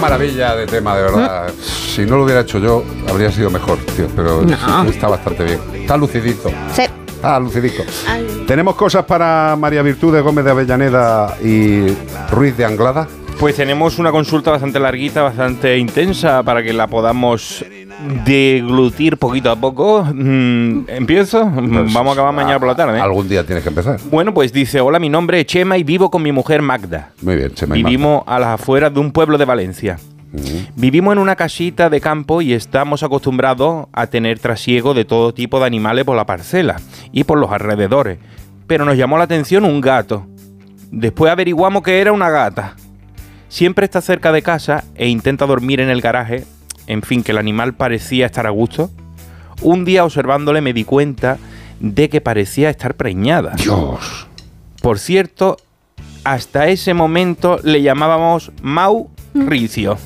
maravilla de tema, de verdad. Si no lo hubiera hecho yo, habría sido mejor, tío. Pero No. está bastante bien. Está lucidito. Sí. Está lucidico. ¿Tenemos cosas para María Virtudes Gómez de Avellaneda y Ruiz de Anglada? Pues tenemos una consulta bastante larguita, bastante intensa, para que la podamos deglutir poquito a poco. ¿Empiezo? Vamos a acabar mañana por la tarde. Algún día tienes que empezar. Bueno, pues dice: hola, mi nombre es Chema y vivo con mi mujer Magda. Muy bien, Chema y Magda. Vivimos a las afueras de un pueblo de Valencia. Vivimos en una casita de campo y estamos acostumbrados a tener trasiego de todo tipo de animales por la parcela y por los alrededores. Pero nos llamó la atención un gato. Después averiguamos que era una gata. Siempre está cerca de casa e intenta dormir en el garaje. En fin, que el animal parecía estar a gusto. Un día observándole me di cuenta de que parecía estar preñada. Dios. Por cierto, hasta ese momento le llamábamos Mauricio.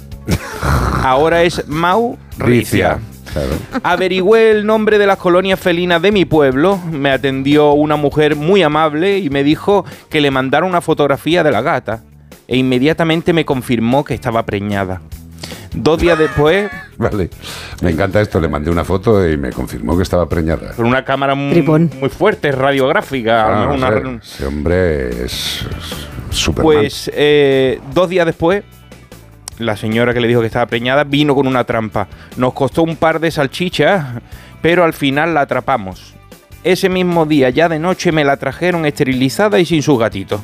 Ahora es Mauricia. Claro. Averigüé el nombre de las colonias felinas de mi pueblo. Me atendió una mujer muy amable y me dijo que le mandara una fotografía de la gata. E inmediatamente me confirmó que estaba preñada. 2 días después, Vale. Me encanta esto. Le mandé una foto y me confirmó que estaba preñada. con una cámara Tripón. muy fuerte, radiográfica. Ah, una- no sé. Ese hombre es Superman. Pues 2 días después, la señora que le dijo que estaba preñada vino con una trampa. Nos costó un par de salchichas, pero al final la atrapamos. Ese mismo día, ya de noche, me la trajeron esterilizada y sin sus gatitos.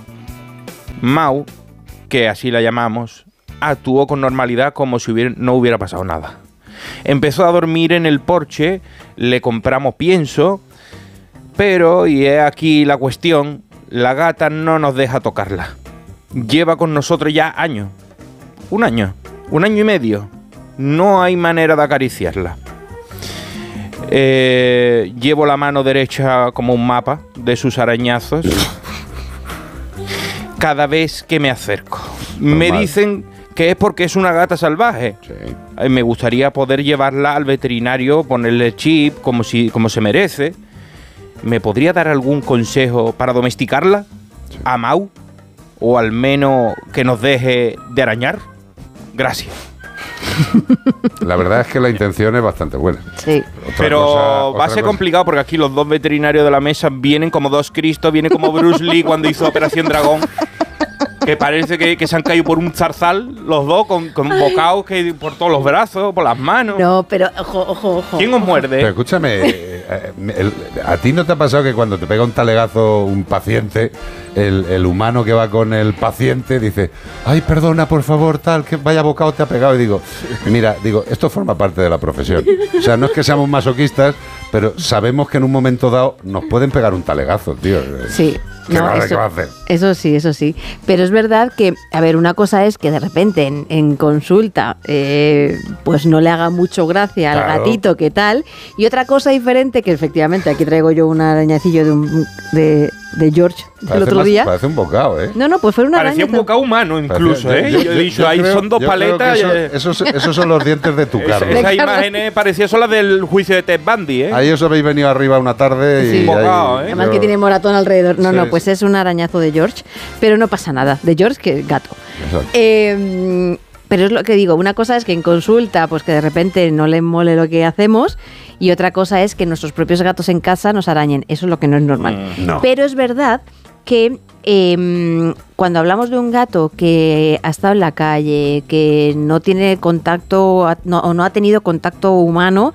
Mau, que así la llamamos, actuó con normalidad como si no hubiera pasado nada. Empezó a dormir en el porche, le compramos pienso, pero, y es aquí la cuestión, la gata no nos deja tocarla. Lleva con nosotros ya años. Un año y medio. No hay manera de acariciarla. Llevo la mano derecha como un mapa de sus arañazos cada vez que me acerco. Me Normal. dicen que es porque es una gata salvaje. Sí. Me gustaría poder llevarla al veterinario, ponerle chip como se merece. ¿Me podría dar algún consejo para domesticarla? ¿A Mau? ¿O al menos que nos deje de arañar? Gracias. La verdad es que la intención es bastante buena. Sí. Pero va a ser complicado porque aquí los 2 veterinarios de la mesa vienen como 2 Cristos, vienen como Bruce Lee cuando hizo Operación Dragón. Que parece que se han caído por un zarzal los dos, con bocados que por todos los brazos, por las manos. No, pero ojo. ¿Quién os muerde? Pero escúchame, ¿a ti no te ha pasado que cuando te pega un talegazo un paciente, el humano que va con el paciente dice: ay, perdona, por favor, tal, que vaya bocado te ha pegado? Y digo, mira, esto forma parte de la profesión. O sea, no es que seamos masoquistas, pero sabemos que en un momento dado nos pueden pegar un talegazo, tío. Sí. ¿Qué va a hacer? Eso sí. Pero es verdad que, a ver, una cosa es que de repente en consulta pues no le haga mucho gracia al Claro. gatito, ¿qué tal? Y otra cosa diferente, que efectivamente aquí traigo yo un arañacillo de George el otro día. Parece un bocado, ¿eh? No, pues fue una Parecía un araña. bocado humano incluso, Parecía- ¿eh? Yo he dicho, ahí son 2 paletas. Esos son los dientes de tu carro. Esas imágenes parecían son las del juicio de Ted Bundy, ¿eh? Ahí os habéis venido arriba una tarde Sí. y... Bocado, ¿eh? Además que tiene moratón alrededor. No, Sí, no, pues es un arañazo de George, pero no pasa nada. De George, que gato. Exacto. Pero es lo que digo, una cosa es que en consulta, pues que de repente no le mole lo que hacemos, y otra cosa es que nuestros propios gatos en casa nos arañen. Eso es lo que no es normal. No. Pero es verdad que cuando hablamos de un gato que ha estado en la calle, que no tiene contacto o no ha tenido contacto humano,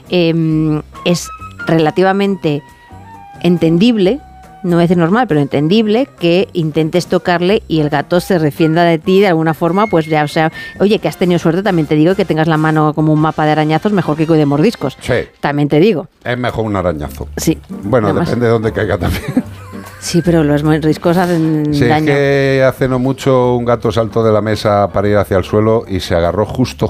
es relativamente entendible, no voy a decir normal, pero entendible, que intentes tocarle y el gato se refienda de ti de alguna forma, pues ya, o sea, oye, que has tenido suerte, también te digo, que tengas la mano como un mapa de arañazos, mejor que de mordiscos. Sí. También te digo. Es mejor un arañazo. Sí. Bueno, Además- depende de dónde caiga también. Sí, pero los mordiscos hacen Sí, es daño. que hace no mucho un gato saltó de la mesa para ir hacia el suelo y se agarró justo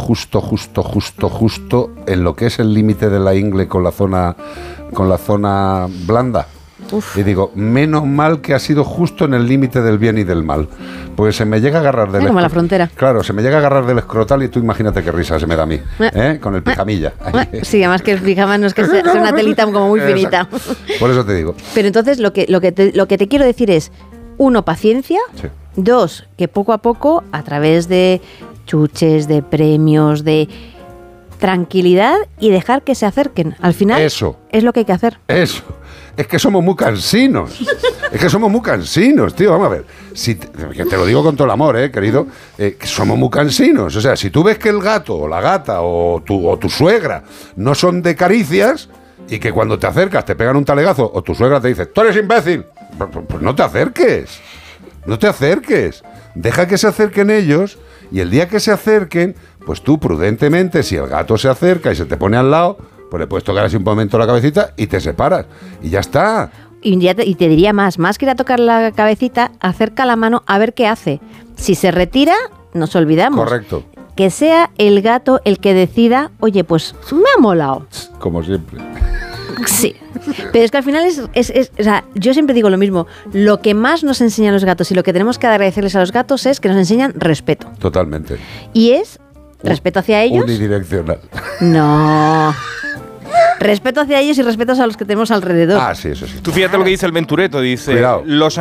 en lo que es el límite de la ingle con la zona blanda. Uf. Y digo, menos mal que ha sido justo en el límite del bien y del mal. Porque se me llega a agarrar del Como la frontera. Claro, se me llega a agarrar del escrotal y tú imánate qué risa se me da a mí, ¿eh? Con el pijamilla. Sí, además que el pijama no es que sea una telita como muy finita. Exacto. Por eso te digo. Pero entonces lo que te quiero decir es, 1, paciencia. Sí. 2, que poco a poco, a través de chuches, de premios, de tranquilidad y dejar que se acerquen. Al final Eso. es lo que hay que hacer. Eso. Es que somos muy cansinos. Es que somos muy cansinos, tío. Vamos a ver. Que te lo digo con todo el amor, querido. Que somos muy cansinos. O sea, si tú ves que el gato o la gata o tu suegra no son de caricias y que cuando te acercas te pegan un talegazo o tu suegra te dice, ¡tú eres imbécil! Pues no te acerques. No te acerques. Deja que se acerquen ellos y el día que se acerquen, pues tú prudentemente, si el gato se acerca y se te pone al lado, pues le puedes tocar así un momento la cabecita y te separas. Y ya está. Y te diría más que ir a tocar la cabecita, acerca la mano a ver qué hace. Si se retira, nos olvidamos. Correcto. Que sea el gato el que decida, oye, pues me ha molado. Como siempre. Sí, pero es que al final o sea, yo siempre digo lo mismo. Lo que más nos enseñan los gatos y lo que tenemos que agradecerles a los gatos es que nos enseñan respeto. Totalmente. Y es respeto hacia ellos. Unidireccional. No. Respeto hacia ellos y respeto a los que tenemos alrededor. Ah, sí, eso sí. Tú fíjate lo que dice el Ventureto, dice, Cuidado. los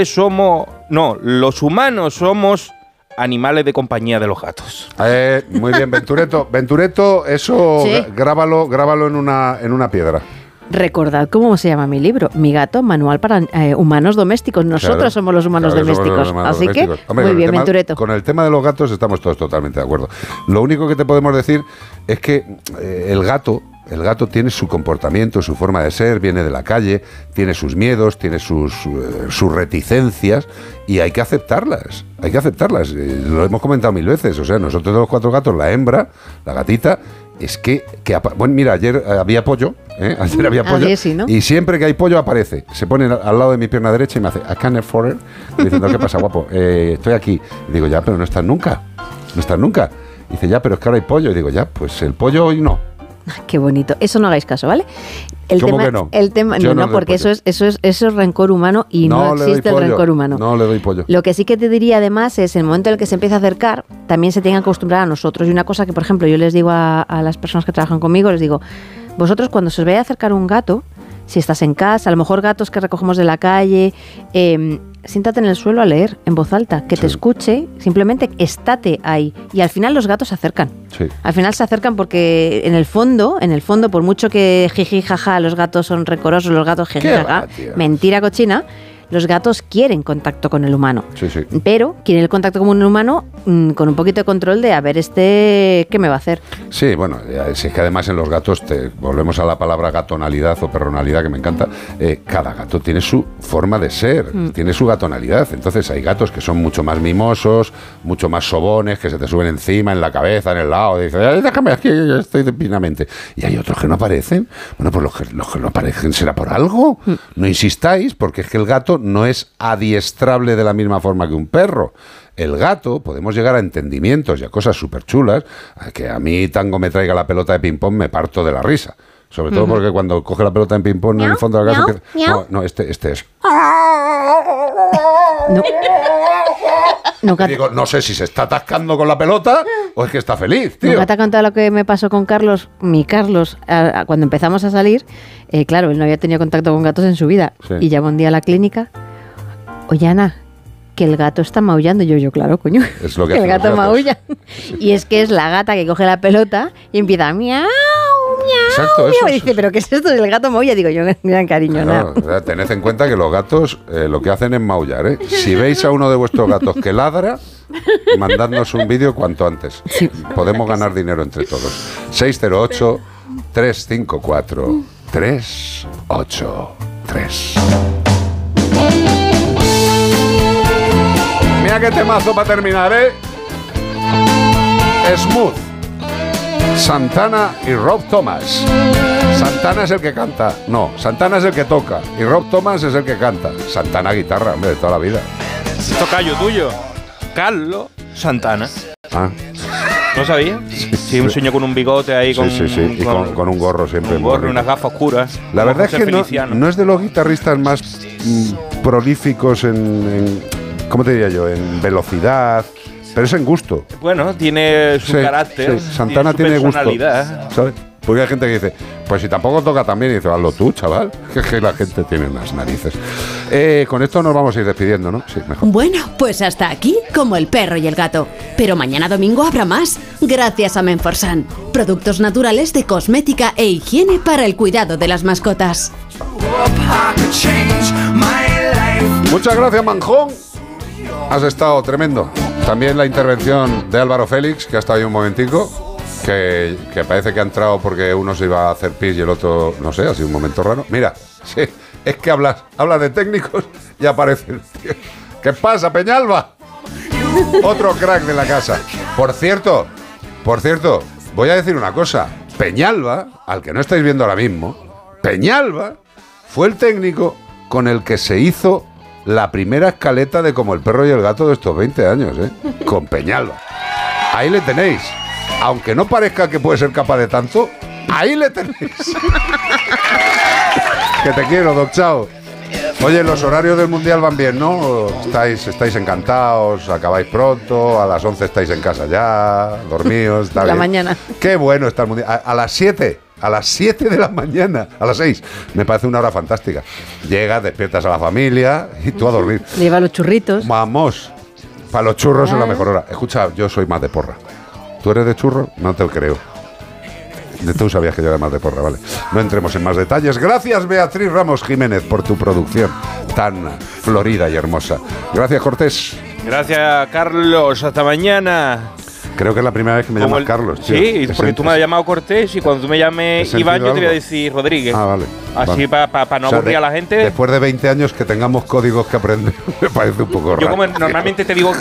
humanos somos animales de compañía de los gatos. Muy bien, Ventureto. Ventureto, eso Sí. grábalo en una piedra. Recordad cómo se llama mi libro, Mi gato, manual para humanos domésticos. Nosotros Claro. somos los humanos Claro, somos domésticos. los humanos Así domésticos. que, Hombre, muy con el bien, tema- Ventureto. Con el tema de los gatos estamos todos totalmente de acuerdo. Lo único que te podemos decir es que el gato tiene su comportamiento, su forma de ser, viene de la calle, tiene sus miedos, tiene sus reticencias y hay que aceptarlas. Hay que aceptarlas. Lo hemos comentado 1000 veces. O sea, nosotros de los 4 gatos, la hembra, la gatita, es que bueno, mira, ayer había pollo, ayer había pollo, Ayer sí, ¿no? y siempre que hay pollo aparece, se pone al lado de mi pierna derecha y me hace I can't afford it, diciendo, ¿qué pasa, guapo? Estoy aquí. Y digo, ya, pero no estás nunca. Y dice, ya, pero es que ahora hay pollo. Y digo, ya, pues el pollo hoy no. Qué bonito. Eso no hagáis caso, ¿vale? ¿Cómo que no? El tema, Yo no, no porque doy eso es rencor humano y no le doy existe el pollo. rencor humano. No le doy pollo. Lo que sí que te diría además es el momento en el que se empieza a acercar, también se tienen que acostumbrar a nosotros. Y una cosa que, por ejemplo, yo les digo a las personas que trabajan conmigo, les digo, vosotros cuando se os vaya a acercar un gato, si estás en casa, a lo mejor gatos que recogemos de la calle, siéntate en el suelo a leer en voz alta, que te escuche, simplemente estate ahí. Y al final los gatos se acercan. Sí. Al final se acercan porque en el fondo, por mucho que jiji jaja, los gatos son rencorosos, los gatos jiji ¿Qué jaja, va, tía? mentira cochina, los gatos quieren contacto con el humano. Sí, sí. Pero quieren el contacto con un humano con un poquito de control de a ver ¿qué me va a hacer? Sí, bueno, si es que además en los gatos, volvemos a la palabra gatonalidad o perronalidad, que me encanta, cada gato tiene su forma de ser, tiene su gatonalidad. Entonces hay gatos que son mucho más mimosos, mucho más sobones, que se te suben encima, en la cabeza, en el lado, y dices, "Ay, déjame aquí, yo estoy divinamente". Y hay otros que no aparecen. Bueno, pues los que no aparecen será por algo. No insistáis, porque es que el gato no es adiestrable de la misma forma que un perro. El gato, podemos llegar a entendimientos y a cosas súper chulas, que a mí Tango me traiga la pelota de ping-pong me parto de la risa. Sobre todo porque cuando coge la pelota en ping-pong en el fondo de la casa... No, este es... No. Nunca, Y digo, no sé si se está atascando con la pelota o es que está feliz, tío. nunca te ha contado lo que me pasó con Carlos. Mi Carlos, cuando empezamos a salir, claro, él no había tenido contacto con gatos en su vida. Sí. Y llamó un día a la clínica. Oye, Ana, que el gato está maullando. Yo, claro, coño. Es lo que que el hacen los gato gatos. maulla. Y es que es la gata que coge la pelota y empieza miau, miau, Exacto, miau. eso, Y dice, eso. ¿pero qué es esto del gato maulla? Digo yo, mira, cariño, Claro, nada. o sea, tened en cuenta que los gatos lo que hacen es maullar, ¿eh? Si veis a uno de vuestros gatos que ladra, mandadnos un vídeo cuanto antes. Sí. Podemos ganar dinero entre todos. 608-354-383. Mira qué temazo para terminar, ¿eh? Smooth. Santana y Rob Thomas. Santana es el que canta. No, Santana es el que toca. Y Rob Thomas es el que canta. Santana guitarra, hombre, de toda la vida. Tocayo tuyo, Carlos Santana. Ah, ¿No sabías? Sí, un señor con un bigote ahí, con, sí. Y con un gorro siempre. un muy gorro y bonito. unas gafas oscuras. La como verdad es José que Feliciano. no es de los guitarristas más prolíficos en ¿cómo te diría yo? En velocidad, pero es en gusto. Bueno, tiene su Sí, carácter, sí. Santana tiene su gusto. personalidad. ¿Sabes? Porque hay gente que dice, pues si tampoco toca también, y dice, hazlo tú, chaval. Que es que la gente tiene unas narices. Con esto nos vamos a ir despidiendo, ¿no? Sí, mejor. Bueno, pues hasta aquí, como el perro y el gato. Pero mañana domingo habrá más, gracias a Menforsan. Productos naturales de cosmética e higiene para el cuidado de las mascotas. Muchas gracias, Manjón. Has estado tremendo. También la intervención de Álvaro Félix, que ha estado ahí un momentico, que parece que ha entrado porque uno se iba a hacer pis y el otro, no sé, ha sido un momento raro. Mira, sí, es que hablas de técnicos y aparece el tío. ¿Qué pasa, Peñalba? Otro crack de la casa. Por cierto, voy a decir una cosa. Peñalba, al que no estáis viendo ahora mismo, Peñalba fue el técnico con el que se hizo la primera escaleta de Como el perro y el gato de estos 20 años, con Peñalba. Ahí le tenéis. Aunque no parezca que puede ser capaz de tanto, ahí le tenéis. Que te quiero, Doc, chao. Oye, los horarios del Mundial van bien, ¿no? Estáis encantados, acabáis pronto, a las 11 estáis en casa ya, dormidos, está bien. La mañana. Qué bueno está el Mundial. A las 7 de la mañana, a las 6, me parece una hora fantástica. Llegas, despiertas a la familia y tú a dormir. Lleva los churritos. Vamos, para los churros es la mejor hora. Escucha, yo soy más de porra. ¿Tú eres de churro? No te lo creo. Tú sabías que yo era más de porra, vale. No entremos en más detalles. Gracias, Beatriz Ramos Jiménez, por tu producción tan florida y hermosa. Gracias, Cortés. Gracias, Carlos. Hasta mañana. Creo que es la primera vez que me llamas Carlos, tío. Sí, porque tú me has llamado Cortés y cuando tú me llames Iván, yo te voy a decir Rodríguez. Ah, vale. Así vale. para no aburrir a la gente. Después de 20 años que tengamos códigos que aprender, me parece un poco raro. Yo como normalmente te digo